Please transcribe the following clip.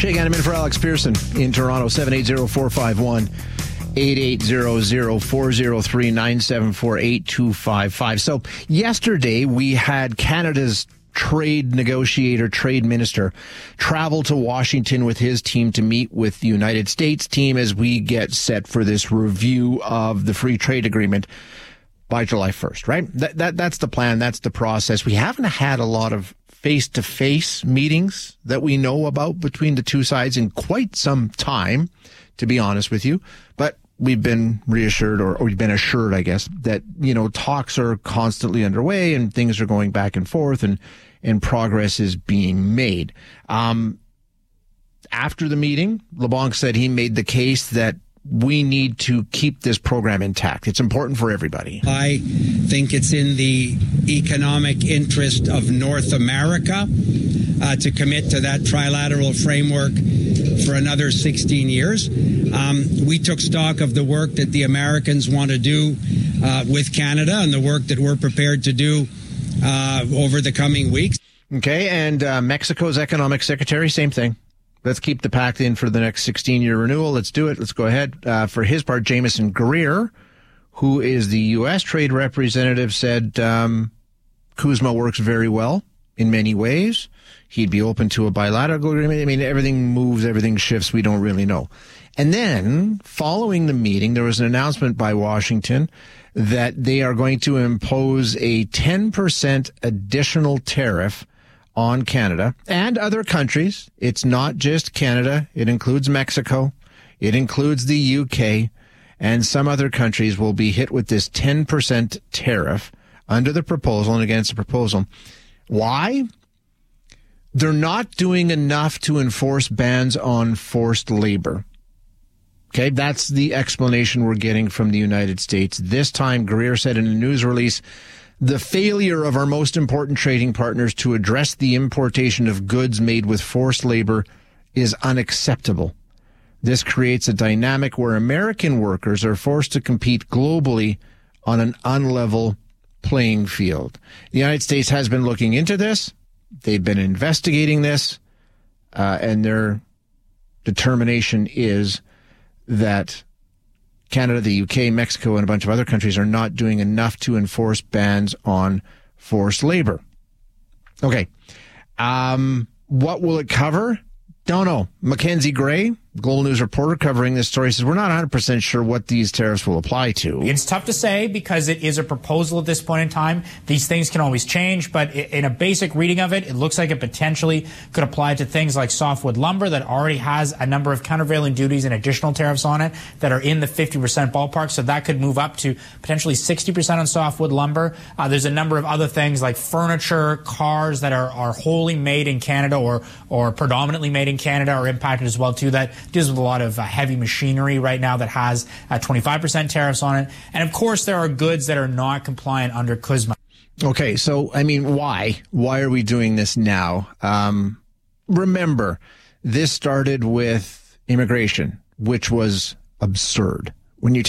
Shay Ganneman for Alex Pearson in Toronto, 780-451-8800-403-974-8255. So yesterday we had Canada's trade negotiator, trade minister, travel to Washington with his team to meet with the United States team as we get set for this review of the free trade agreement by July 1st, right? That's the plan. That's the process. We haven't had a lot of face-to-face meetings that we know about between the two sides in quite some time, to be honest with you. But we've been reassured, or we've been assured, I guess, that, talks are constantly underway and things are going back and forth and progress is being made. After the meeting, LeBlanc said he made the case that we need to keep this program intact. It's important for everybody. I think it's in the economic interest of North America to commit to that trilateral framework for another 16 years. We took stock of the work that the Americans want to do with Canada and the work that we're prepared to do over the coming weeks. Okay, and Mexico's economic secretary, same thing. Let's keep the pact in for the next 16-year renewal. Let's do it. Let's go ahead. For his part, Jameson Greer, who is the U.S. trade representative, said CUSMA works very well in many ways. He'd be open to a bilateral agreement. I mean, everything moves, everything shifts. We don't really know. And then, following the meeting, there was an announcement by Washington that they are going to impose a 10% additional tariff on Canada and other countries. It's not just Canada. It includes Mexico. It includes the UK, and some other countries will be hit with this 10% tariff under the proposal and against the proposal. Why? They're not doing enough to enforce bans on forced labor. Okay, that's the explanation we're getting from the United States. This time, Greer said in a news release, the failure of our most important trading partners to address the importation of goods made with forced labor is unacceptable. This creates a dynamic where American workers are forced to compete globally on an unlevel playing field. The United States has been looking into this. They've been investigating this, and their determination is that Canada, the UK, Mexico, and a bunch of other countries are not doing enough to enforce bans on forced labor. Okay. What will it cover? Don't know. Mackenzie Gray, Global News reporter covering this story, says we're not 100% sure what these tariffs will apply to. It's tough to say because it is a proposal at this point in time. These things can always change, but in a basic reading of it, it looks like it potentially could apply to things like softwood lumber that already has a number of countervailing duties and additional tariffs on it that are in the 50% ballpark. So that could move up to potentially 60% on softwood lumber. There's a number of other things like furniture, cars that are wholly made in Canada or predominantly made in Canada are impacted as well too. That deals with a lot of heavy machinery right now that has 25% tariffs on it. And of course, there are goods that are not compliant under CUSMA. Okay, so, I mean, why? Why are we doing this now? Remember, this started with immigration, which was absurd. When you